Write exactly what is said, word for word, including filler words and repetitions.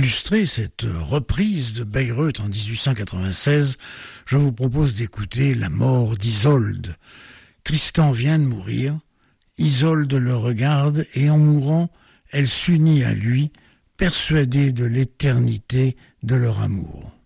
illustrer cette reprise de Bayreuth en dix-huit cent quatre-vingt-seize, je vous propose d'écouter La mort d'Isolde. Tristan vient de mourir, Isolde le regarde et en mourant, elle s'unit à lui, persuadée de l'éternité de leur amour.